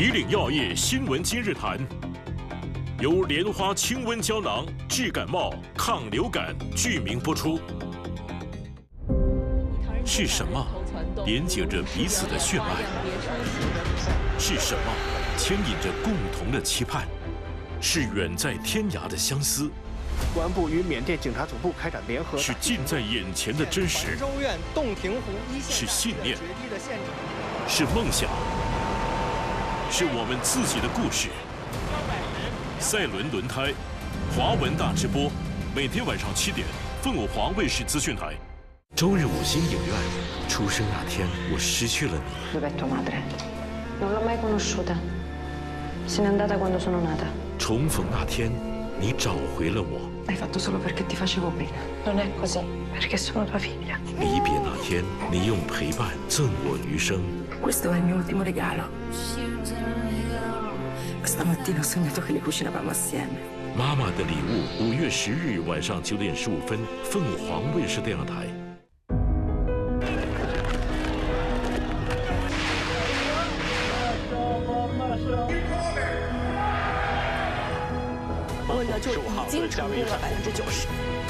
以岭药业新闻今日谈，由莲花清瘟胶囊治感冒、抗流感剧名播出。是什么连接着彼此的血脉？是什么牵引着共同的期盼？是远在天涯的相思。 公安部与缅甸警察总部开展联合， 是近在眼前的真实， 州院洞庭湖一线是信念，是梦想，是我们自己的故事。赛伦轮胎，华文大直播，每天晚上7点，凤凰华卫视资讯台。周日5星影院，出生那天我失去了你。 Dov'è tua madre? Non l'ho mai conosciuta. Se n'è andata quando sono nata. 重逢那天，你找回了我。 L'hai fatto solo perché ti facevo bene. Non è così, perché sono tua figlia. 离别那天，你用陪伴赠我余生。 Questo è il mio ultimo regalo. Stamattina ho sognato che li cucinavamo assieme. 妈妈的礼物，5月10日晚上9点15分，凤凰卫视电视台。 就已经成功了90%。